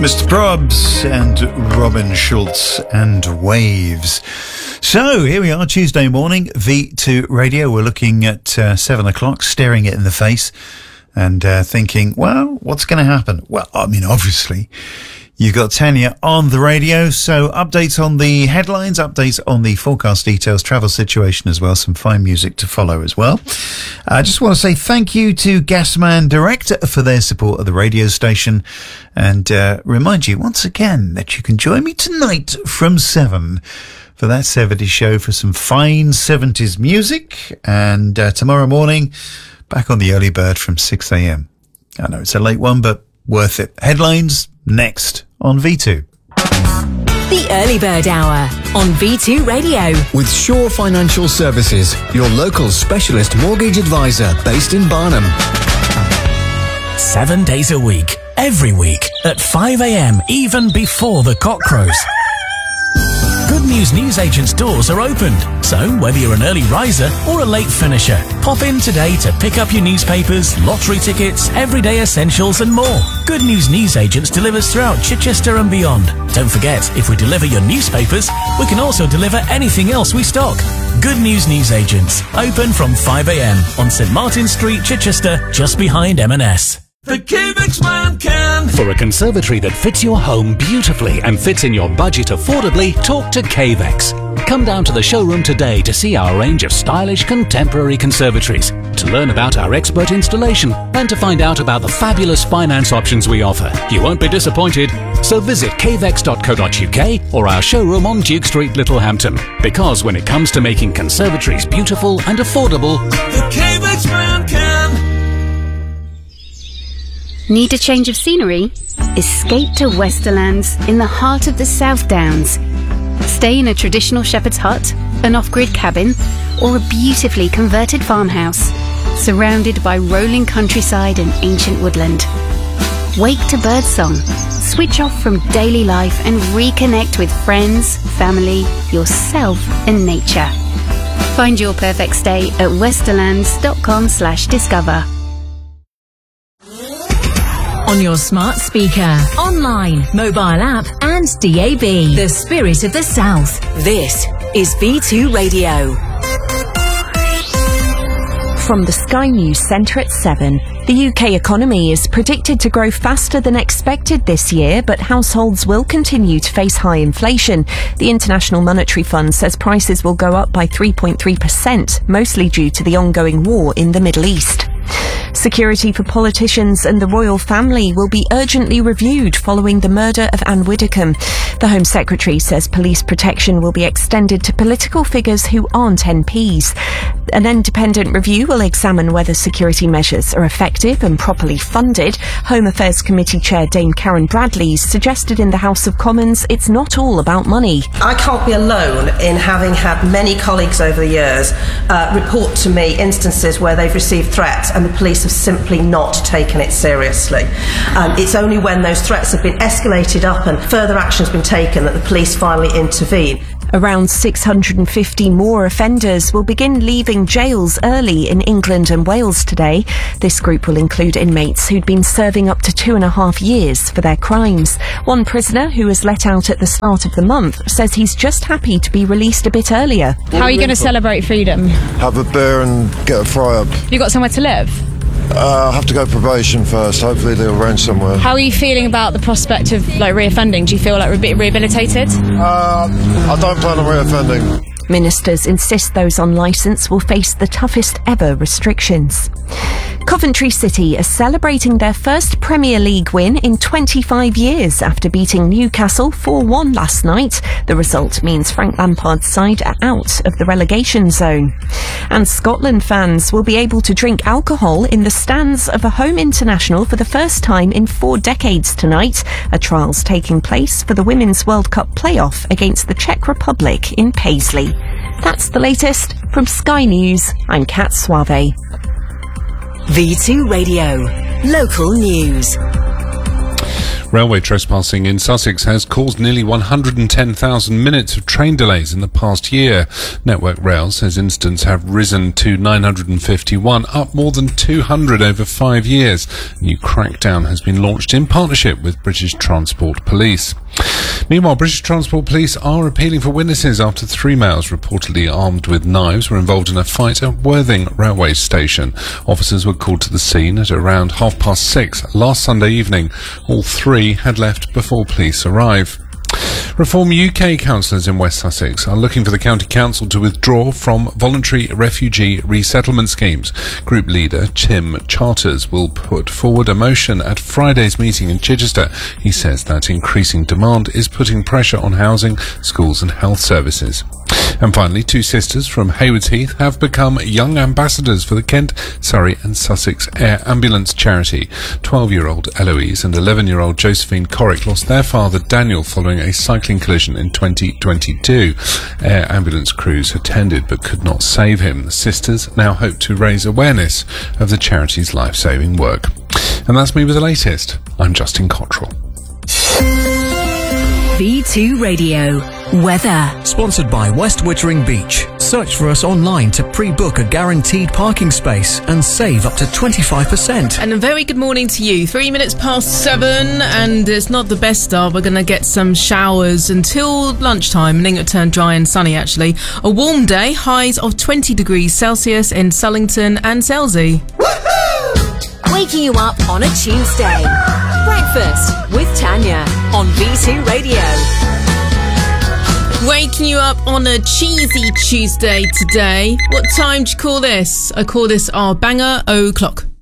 Mr. Probs and Robin Schulz and Waves. So here we are, Tuesday morning, V2 Radio. We're looking at 7 o'clock, staring it in the face and thinking, well, what's going to happen? Well, I mean, obviously, you've got Tanya on the radio, so updates on the headlines, updates on the forecast details, travel situation as well, some fine music to follow as well. I just want to say thank you to Gasman Direct for their support of the radio station and remind you once again that you can join me tonight from 7 for that 70s show for some fine 70s music, and tomorrow morning back on the early bird from 6 a.m. I know it's a late one, but worth it. Headlines next on V2. The Early Bird Hour on V2 Radio. With Shore Financial Services, your local specialist mortgage advisor based in Barnham. 7 days a week, every week, at 5 a.m, even before the cock crows. Good News newsagents' doors are opened, so whether you're an early riser or a late finisher, pop in today to pick up your newspapers, lottery tickets, everyday essentials and more. Good News newsagents delivers throughout Chichester and beyond. Don't forget, if we deliver your newspapers, we can also deliver anything else we stock. Good News newsagents, open from 5 a.m. on St Martin Street, Chichester, just behind M&S. The Cavex man can. For a conservatory that fits your home beautifully and fits in your budget affordably, talk to Cavex. Come down to the showroom today to see our range of stylish contemporary conservatories, to learn about our expert installation and to find out about the fabulous finance options we offer. You won't be disappointed. So visit cavex.co.uk or our showroom on Duke Street, Littlehampton. Because when it comes to making conservatories beautiful and affordable, the Cavex man can. Need a change of scenery? Escape to Westerlands in the heart of the South Downs. Stay in a traditional shepherd's hut, an off-grid cabin, or a beautifully converted farmhouse, surrounded by rolling countryside and ancient woodland. Wake to birdsong, switch off from daily life and reconnect with friends, family, yourself and nature. Find your perfect stay at westerlands.com/discover. On your smart speaker, online, mobile app and DAB. The Spirit of the South. This is V2 Radio. From the Sky News Centre at 7, the UK economy is predicted to grow faster than expected this year, but households will continue to face high inflation. The International Monetary Fund says prices will go up by 3.3%, mostly due to the ongoing war in the Middle East. Security for politicians and the royal family will be urgently reviewed following the murder of Anne Widdecombe. The Home Secretary says police protection will be extended to political figures who aren't MPs. An independent review will examine whether security measures are effective and properly funded. Home Affairs Committee Chair Dame Karen Bradley suggested in the House of Commons it's not all about money. I can't be alone in having had many colleagues over the years report to me instances where they've received threats and the police have simply not taken it seriously. It's only when those threats have been escalated up and further action has been taken that the police finally intervene. Around 650 more offenders will begin leaving jails early in England and Wales today. This group will include inmates who'd been serving up to 2.5 years for their crimes. One prisoner who was let out at the start of the month says he's just happy to be released a bit earlier. How are you going to celebrate freedom? Have a beer and get a fry up. You got somewhere to live? I'll have to go probation first. Hopefully they'll arrange somewhere. How are you feeling about the prospect of reoffending? Do you feel like rehabilitated? I don't plan on reoffending. Ministers insist those on licence will face the toughest ever restrictions. Coventry City are celebrating their first Premier League win in 25 years after beating Newcastle 4-1 last night. The result means Frank Lampard's side are out of the relegation zone. And Scotland fans will be able to drink alcohol in the stands of a home international for the first time in 4 decades tonight. A trial's taking place for the Women's World Cup playoff against the Czech Republic in Paisley. That's the latest from Sky News. I'm Kat Suave. V2 Radio. Local news. Railway trespassing in Sussex has caused nearly 110,000 minutes of train delays in the past year. Network Rail says incidents have risen to 951, up more than 200 over 5 years. A new crackdown has been launched in partnership with British Transport Police. Meanwhile, British Transport Police are appealing for witnesses after 3 males reportedly armed with knives were involved in a fight at Worthing railway station. Officers were called to the scene at around 6:30 last Sunday evening. All 3 had left before police arrive. Reform UK councillors in West Sussex are looking for the County Council to withdraw from voluntary refugee resettlement schemes. Group leader Tim Charters will put forward a motion at Friday's meeting in Chichester. He says that increasing demand is putting pressure on housing, schools and health services. And finally, 2 sisters from Haywards Heath have become young ambassadors for the Kent, Surrey and Sussex Air Ambulance charity. 12-year-old Eloise and 11-year-old Josephine Corrick lost their father Daniel following a cycling collision in 2022. Air ambulance crews attended but could not save him. The sisters now hope to raise awareness of the charity's life-saving work. And that's me with the latest. I'm Justin Cottrell. V2 Radio. Weather. Sponsored by West Wittering Beach. Search for us online to pre-book a guaranteed parking space and save up to 25%. And a very good morning to you. 3 minutes past 7, and it's not the best start. We're going to get some showers until lunchtime, and then it'll turn dry and sunny, actually. A warm day, highs of 20 degrees Celsius in Sullington and Selsey. Waking you up on a Tuesday. Breakfast with Tanya on V2 Radio. Waking you up on a cheesy Tuesday today. What time do you call this? I call this our banger o'clock.